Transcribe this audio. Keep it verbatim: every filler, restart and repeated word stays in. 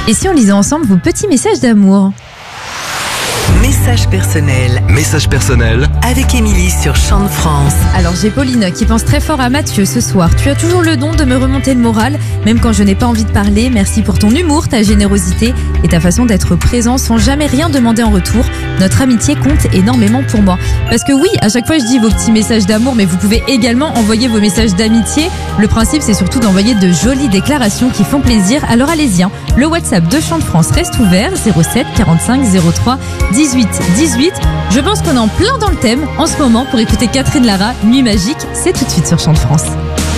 Et si on lisait ensemble vos petits messages d'amour? Message personnel. Message personnel. Avec Émilie sur Chant de France. Alors j'ai Pauline qui pense très fort à Mathieu ce soir. Tu as toujours le don de me remonter le moral, même quand je n'ai pas envie de parler. Merci pour ton humour, ta générosité et ta façon d'être présent sans jamais rien demander en retour. Notre amitié compte énormément pour moi. Parce que oui, à chaque fois je dis vos petits messages d'amour, mais vous pouvez également envoyer vos messages d'amitié. Le principe c'est surtout d'envoyer de jolies déclarations qui font plaisir. Alors allez-y, hein. Le WhatsApp de Chant de France reste ouvert, zéro sept quarante-cinq zéro trois dix-huit dix-huit. Je pense qu'on est en plein dans le thème en ce moment pour écouter Catherine Lara, Nuit magique. C'est tout de suite sur Chant de France.